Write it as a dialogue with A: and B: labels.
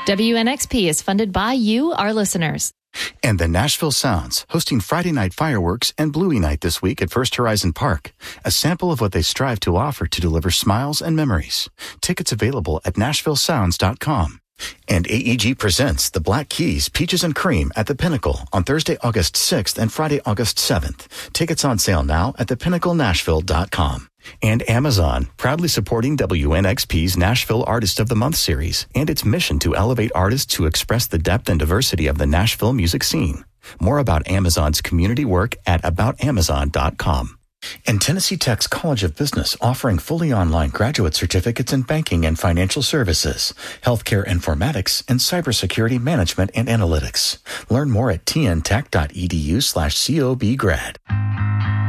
A: WNXP is funded by you, our listeners.
B: And the Nashville Sounds, hosting Friday night fireworks and Bluey Night this week at First Horizon Park. A sample of what they strive to offer to deliver smiles and memories. Tickets available at NashvilleSounds.com. And AEG presents the Black Keys Peaches and Cream at the Pinnacle on Thursday, August 6th and Friday, August 7th. Tickets on sale now at thepinnaclenashville.com. And Amazon, proudly supporting WNXP's Nashville Artist of the Month series and its mission to elevate artists to express the depth and diversity of the Nashville music scene. More about Amazon's community work at aboutamazon.com. And Tennessee Tech's College of Business offering fully online graduate certificates in banking and financial services, healthcare informatics, and cybersecurity management and analytics. Learn more at tntech.edu/cobgrad.